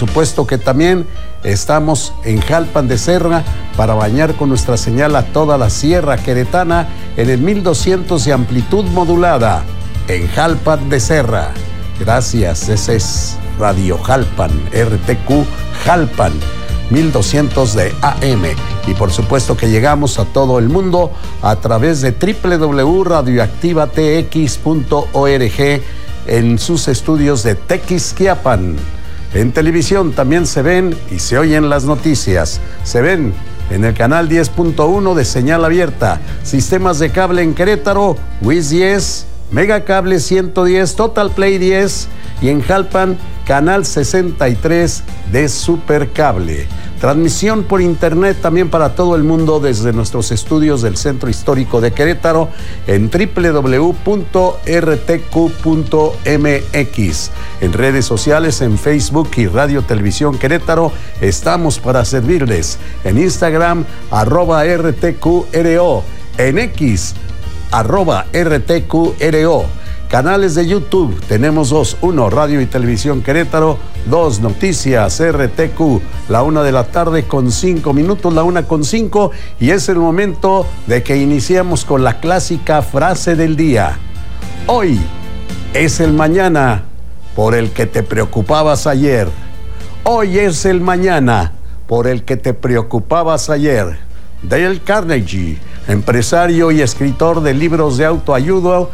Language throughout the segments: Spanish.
supuesto que también estamos en Jalpan de Serra para bañar con nuestra señal a toda la Sierra Queretana en el 1200 de amplitud modulada en Jalpan de Serra. Gracias, ese es Radio Jalpan, RTQ Jalpan, 1200 de AM. Y por supuesto que llegamos a todo el mundo a través de www.radioactivatx.org en sus estudios de Tequisquiapan. En televisión también se ven y se oyen las noticias. Se ven en el canal 10.1 de señal abierta, sistemas de cable en Querétaro, WIS 10, Megacable 110, Total Play 10 y en Jalpan, canal 63 de Supercable. Transmisión por internet también para todo el mundo desde nuestros estudios del Centro Histórico de Querétaro en www.rtq.mx. En redes sociales, en Facebook y Radio Televisión Querétaro, estamos para servirles. En Instagram, @RTQRO. En X, @RTQRO. Canales de YouTube, tenemos dos: 1, Radio y Televisión Querétaro; 2, Noticias RTQ, la 1 de la tarde con 5 minutos, la 1 con 5, y es el momento de que iniciemos con la clásica frase del día. Hoy es el mañana por el que te preocupabas ayer. Hoy es el mañana por el que te preocupabas ayer. Dale Carnegie, empresario y escritor de libros de autoayuda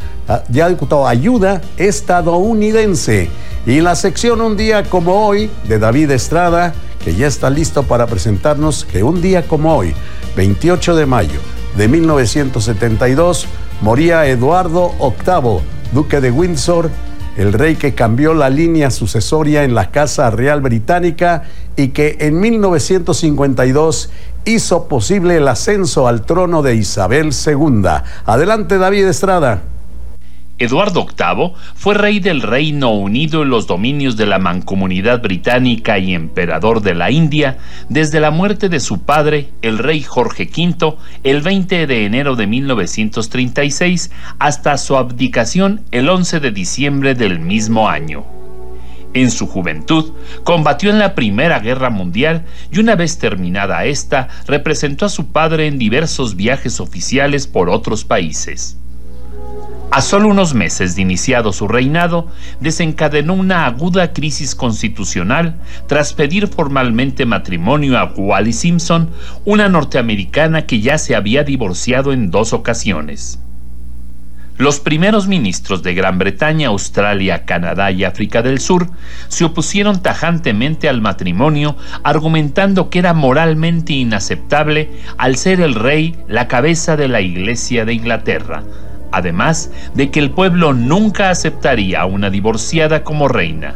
estadounidense. Y la sección Un día como hoy de David Estrada, que ya está listo para presentarnos que un día como hoy, 28 de mayo de 1972, moría Eduardo VIII, duque de Windsor, el rey que cambió la línea sucesoria en la Casa Real Británica y que en 1952 hizo posible el ascenso al trono de Isabel II. Adelante, David Estrada. Eduardo VIII fue rey del Reino Unido y los dominios de la Mancomunidad Británica y emperador de la India desde la muerte de su padre, el rey Jorge V, el 20 de enero de 1936 hasta su abdicación el 11 de diciembre del mismo año. En su juventud, combatió en la Primera Guerra Mundial y una vez terminada esta, representó a su padre en diversos viajes oficiales por otros países. A solo unos meses de iniciado su reinado, desencadenó una aguda crisis constitucional tras pedir formalmente matrimonio a Wallis Simpson, una norteamericana que ya se había divorciado en 2 ocasiones. Los primeros ministros de Gran Bretaña, Australia, Canadá y África del Sur se opusieron tajantemente al matrimonio, argumentando que era moralmente inaceptable al ser el rey la cabeza de la Iglesia de Inglaterra, además de que el pueblo nunca aceptaría a una divorciada como reina.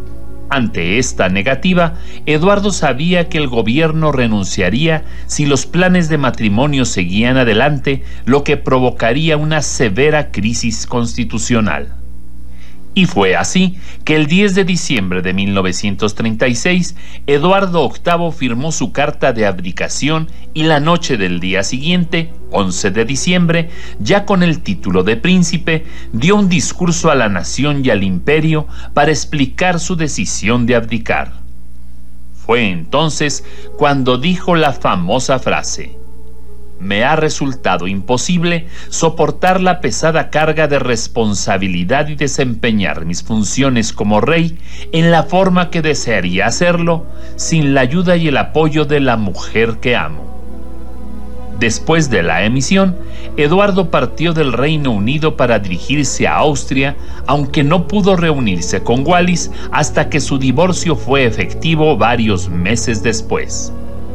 Ante esta negativa, Eduardo sabía que el gobierno renunciaría si los planes de matrimonio seguían adelante, lo que provocaría una severa crisis constitucional. Y fue así que el 10 de diciembre de 1936, Eduardo VIII firmó su carta de abdicación y la noche del día siguiente, 11 de diciembre, ya con el título de príncipe, dio un discurso a la nación y al imperio para explicar su decisión de abdicar. Fue entonces cuando dijo la famosa frase: «Me ha resultado imposible soportar la pesada carga de responsabilidad y desempeñar mis funciones como rey en la forma que desearía hacerlo, sin la ayuda y el apoyo de la mujer que amo». Después de la emisión, Eduardo partió del Reino Unido para dirigirse a Austria, aunque no pudo reunirse con Wallis hasta que su divorcio fue efectivo varios meses después.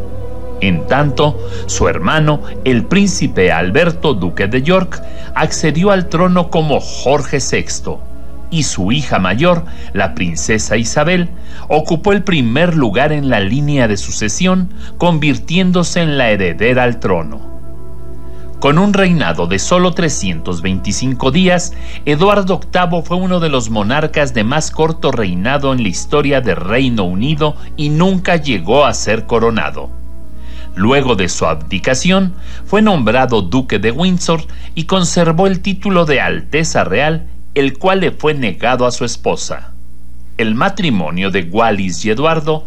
En tanto, su hermano, el príncipe Alberto, duque de York, accedió al trono como Jorge VI, y su hija mayor, la princesa Isabel, ocupó el primer lugar en la línea de sucesión, convirtiéndose en la heredera al trono. Con un reinado de solo 325 días, Eduardo VIII fue uno de los monarcas de más corto reinado en la historia del Reino Unido y nunca llegó a ser coronado. Luego de su abdicación, fue nombrado duque de Windsor y conservó el título de Alteza Real, el cual le fue negado a su esposa. El matrimonio de Wallis y Eduardo